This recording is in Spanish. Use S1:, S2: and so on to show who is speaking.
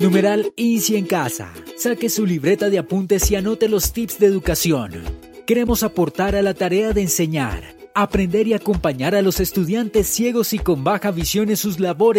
S1: Numeral Easy en casa. Saque su libreta de apuntes y anote los tips de educación. Queremos aportar a la tarea de enseñar, aprender y acompañar a los estudiantes ciegos y con baja visión en sus labores